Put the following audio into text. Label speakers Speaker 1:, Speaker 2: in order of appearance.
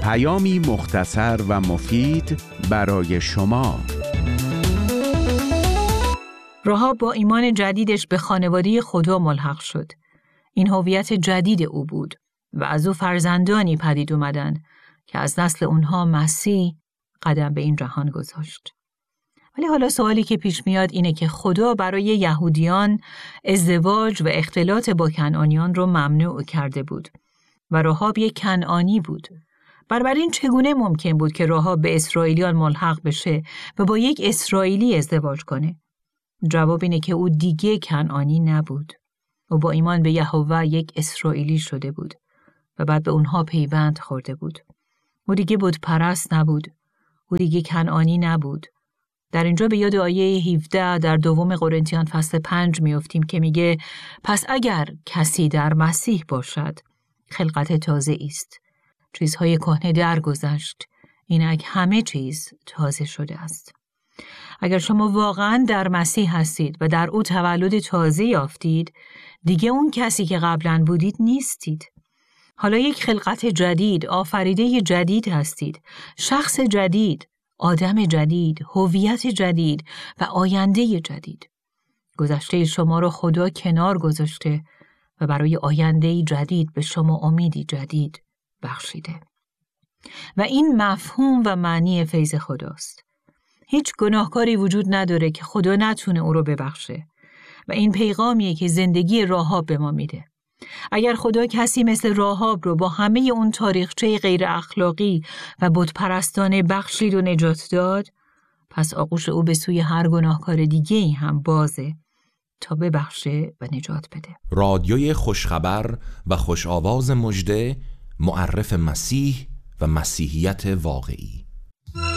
Speaker 1: پیامی مختصر و مفید برای شما.
Speaker 2: راهاب با ایمان جدیدش به خانواده خدا ملحق شد. این هویت جدید او بود و از او فرزندانی پدید اومدن که از نسل اونها مسیح قدم به این جهان گذاشت. ولی حالا سوالی که پیش میاد اینه که خدا برای یهودیان ازدواج و اختلاط با کنعانیان رو ممنوع کرده بود و راهاب یک کنعانی بود. بنابراین چگونه ممکن بود که راهاب به اسرائیلیان ملحق بشه و با یک اسرائیلی ازدواج کنه؟ جواب اینه که او دیگه کنعانی نبود. او با ایمان به یهوه یک اسرائیلی شده بود و بعد به اونها پیوند خورده بود. او دیگه بت پرست نبود. او دیگه کنعانی نبود. در اینجا به یاد آیه 17 در دوم قرنتیان فصل 5 میافتیم که میگه پس اگر کسی در مسیح باشد خلقت تازه است. چیزهای کهنه درگذشت، اینک همه چیز تازه شده است. اگر شما واقعاً در مسیح هستید و در او تولد تازه یافتید، دیگه اون کسی که قبلاً بودید نیستید. حالا یک خلقت جدید، آفریده جدید هستید، شخص جدید، آدم جدید، هویت جدید و آینده جدید. گذشته شما رو خدا کنار گذاشته و برای آینده جدید به شما امیدی جدید بخشیده. و این مفهوم و معنی فیض خداست. هیچ گناهکاری وجود نداره که خدا نتونه او رو ببخشه و این پیغامیه که زندگی راهاب به ما میده. اگر خدا کسی مثل راهاب رو با همه اون تاریخچه غیر اخلاقی و بت پرستانه بخشید و نجات داد، پس آغوش او به سوی هر گناهکار دیگه‌ای هم بازه تا ببخشه و نجات بده.
Speaker 3: رادیوی خوشخبر و خوش آواز مژده، معرف مسیح و مسیحیت واقعی.